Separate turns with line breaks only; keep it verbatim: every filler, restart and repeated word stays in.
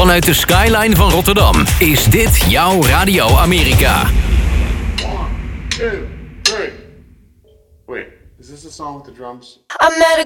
Vanuit de skyline van Rotterdam is dit jouw Radio Amerika.
One, two, three. Wait, is this the song with the drums?
I met a